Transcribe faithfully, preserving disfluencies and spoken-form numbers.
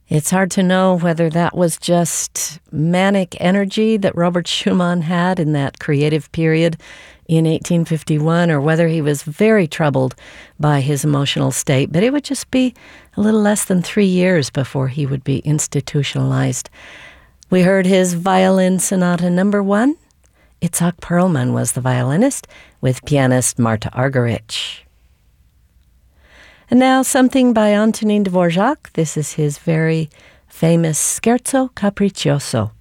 It's hard to know whether that was just manic energy that Robert Schumann had in that creative period in eighteen fifty-one, or whether he was very troubled by his emotional state. But it would just be a little less than three years before he would be institutionalized. We heard his Violin Sonata Number One. Itzhak Perlman was the violinist, with pianist Marta Argerich. And now something by Antonin Dvorak. This is his very famous Scherzo Capriccioso.